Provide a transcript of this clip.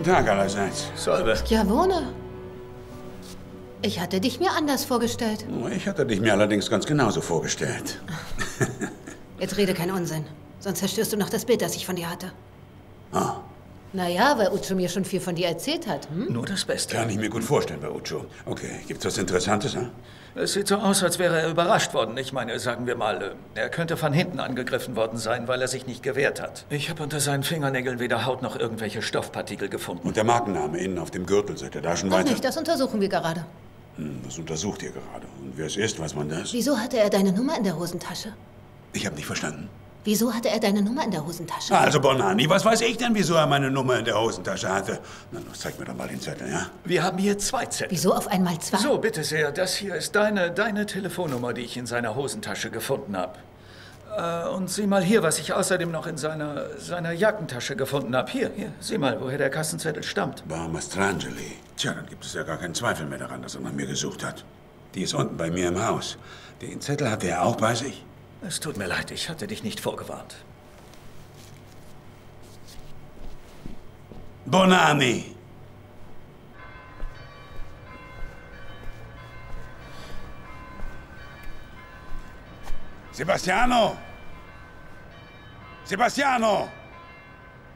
Guten Tag allerseits. Salve. Schiavone. Ich hatte dich mir anders vorgestellt. Ich hatte dich mir allerdings ganz genauso vorgestellt. Jetzt rede keinen Unsinn. Sonst zerstörst du noch das Bild, das ich von dir hatte. Ah, Naja, weil Ucho mir schon viel von dir erzählt hat. Hm? Nur das Beste. kann ich mir gut vorstellen bei Ucho. Okay, gibt's was Interessantes, hm? Es sieht so aus, als wäre er überrascht worden. Ich meine, sagen wir mal, er könnte von hinten angegriffen worden sein, weil er sich nicht gewehrt hat. Ich habe unter seinen Fingernägeln weder Haut noch irgendwelche Stoffpartikel gefunden. Und der Markenname innen auf dem Gürtel, seid ihr da schon Noch weiter? nicht, das untersuchen wir gerade. Das untersucht ihr gerade. Und wer es ist, weiß man das? Wieso hatte er deine Nummer in der Hosentasche? Ich habe nicht verstanden. Wieso hatte er deine Nummer in der Hosentasche? Also Bonanni, was weiß ich denn, wieso er meine Nummer in der Hosentasche hatte? Na los, zeig mir doch mal den Zettel, ja? Wir haben hier 2 Zettel. Wieso auf einmal 2? So, bitte sehr, das hier ist deine Telefonnummer, die ich in seiner Hosentasche gefunden habe. Und sieh mal hier, was ich außerdem noch in seiner Jackentasche gefunden habe. Hier, sieh mal, woher der Kassenzettel stammt. Bar Mastrangeli. Tja, dann gibt es ja gar keinen Zweifel mehr daran, dass er nach mir gesucht hat. Die ist unten bei mir im Haus. Den Zettel hatte er auch bei sich? Es tut mir leid, ich hatte dich nicht vorgewarnt. Bonanni! Sebastiano! Sebastiano!